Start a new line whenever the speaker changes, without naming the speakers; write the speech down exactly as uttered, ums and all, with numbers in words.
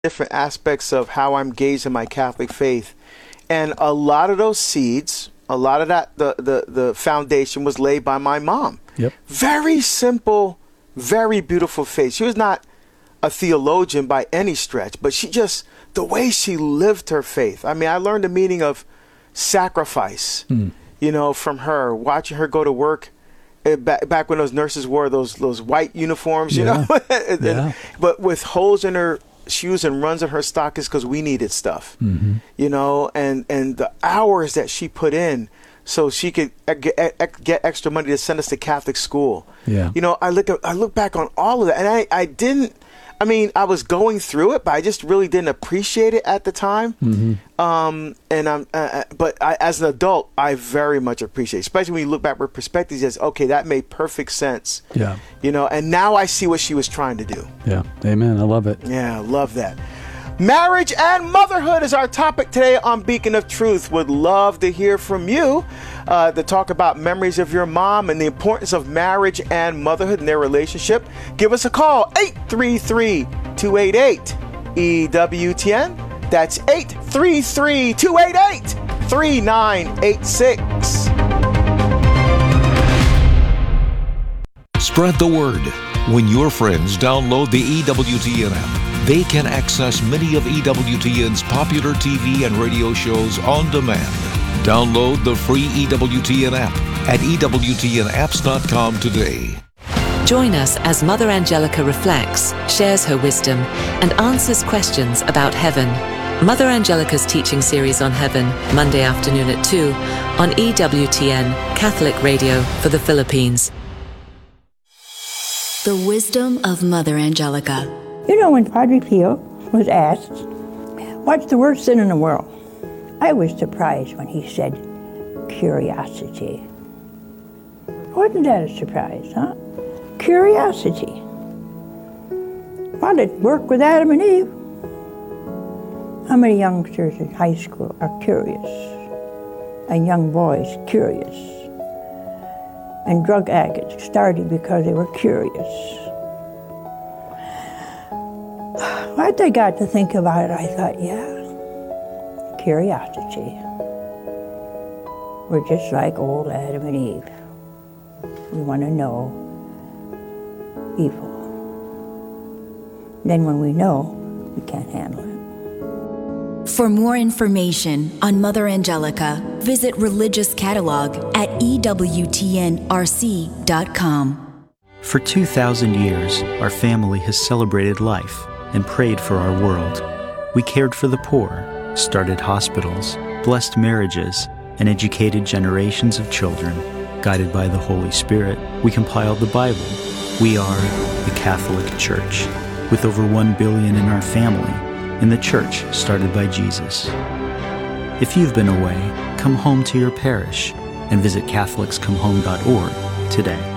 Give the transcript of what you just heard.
different aspects of how I'm engaged in my Catholic faith. And a lot of those seeds, a lot of that, the, the, the foundation was laid by my mom.
Yep.
Very simple, very beautiful faith. She was not a theologian by any stretch, but she just, the way she lived her faith. I mean, I learned the meaning of sacrifice, mm. you know, from her, watching her go to work. Back, back when those nurses wore those those white uniforms, you
yeah.
know, and,
yeah.
but with holes in her shoes and runs in her stockings because we needed stuff, mm-hmm. you know, and, and the hours that she put in so she could get, get extra money to send us to Catholic school.
Yeah.
You know, I look at, I look back on all of that, and I, I didn't. I mean, I was going through it, but I just really didn't appreciate it at the time. Mm-hmm. Um, and I'm, uh, but I, as an adult, I very much appreciate it, especially when you look back with perspective. Says, okay, that made perfect sense.
Yeah.
You know, and now I see what she was trying to do.
Yeah. Amen. I love it.
Yeah, I love that. Marriage and motherhood is our topic today on Beacon of Truth. Would love to hear from you uh, to talk about memories of your mom and the importance of marriage and motherhood and their relationship. Give us a call, eight three three, two eight eight, E W T N. That's eight three three, two eight eight, three nine eight six.
Spread the word. When your friends download the E W T N app, they can access many of E W T N's popular T V and radio shows on demand. Download the free E W T N app at E W T N apps dot com today.
Join us as Mother Angelica reflects, shares her wisdom, and answers questions about heaven. Mother Angelica's teaching series on heaven, Monday afternoon at two on E W T N, Catholic Radio for the Philippines.
The wisdom of Mother Angelica.
You know, when Padre Pio was asked, what's the worst sin in the world? I was surprised when he said, curiosity. Wasn't that a surprise, huh? Curiosity. Well, it worked with Adam and Eve. How many youngsters in high school are curious? And young boys curious? And drug addicts started because they were curious. Once I got to think about it, I thought, yeah, curiosity. We're just like old Adam and Eve. We want to know evil. Then when we know, we can't handle it.
For more information on Mother Angelica, visit Religious Catalog at E W T N R C dot com.
For two thousand years, our family has celebrated life and prayed for our world. We cared for the poor, started hospitals, blessed marriages, and educated generations of children. Guided by the Holy Spirit, we compiled the Bible. We are the Catholic Church, with over one billion in our family, in the church started by Jesus. If you've been away, come home to your parish and visit Catholics Come Home dot org today.